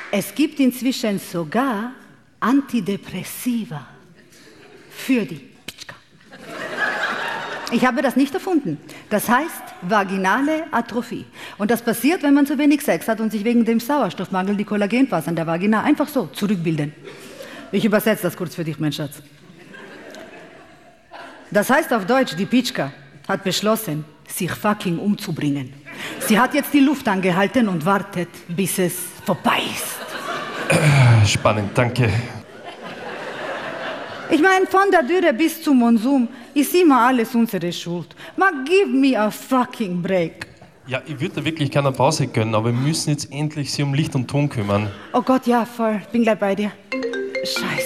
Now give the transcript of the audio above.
Es gibt inzwischen sogar Antidepressiva für die Pitschka. Ich habe das nicht erfunden. Das heißt vaginale Atrophie. Und das passiert, wenn man zu wenig Sex hat und sich wegen dem Sauerstoffmangel die Kollagenfasern der Vagina einfach so zurückbilden. Ich übersetze das kurz für dich, mein Schatz. Das heißt auf Deutsch, die Pitschka hat beschlossen, sich fucking umzubringen. Sie hat jetzt die Luft angehalten und wartet, bis es vorbei ist. Spannend, danke. Ich meine, von der Dürre bis zum Monsum ist immer alles unsere Schuld. Man, give me a fucking break. Ja, ich würde da wirklich keine Pause gönnen, aber wir müssen jetzt endlich sich um Licht und Ton kümmern. Oh Gott, ja, voll. Bin gleich bei dir. Scheiße.